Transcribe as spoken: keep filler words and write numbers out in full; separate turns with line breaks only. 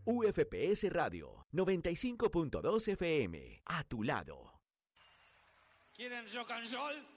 U F P S Radio noventa y cinco punto dos F M. A tu lado.
¿Quieren rock and roll?